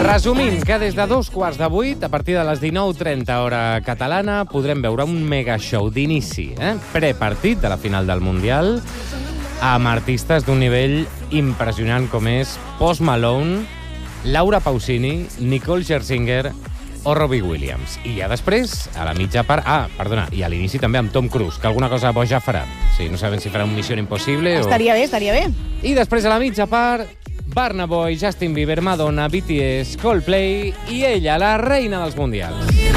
Resumint, que des de 7:15, a partir de les 19:30 hora catalana, podrem veure un megashow d'inici, prepartit de la final del Mundial, amb artistes d'un nivell impressionant com és Post Malone, Laura Pausini, Nicole Scherzinger o Robbie Williams. I ja després, a la mitja part... i a l'inici també amb Tom Cruise, que alguna cosa boja farà. Sí, no sabem si farà un Missió Impossible o... Estaria bé. I després, a la mitja part, Burna Boy, Justin Bieber, Madonna, BTS, Coldplay i ella, la reina dels mundials.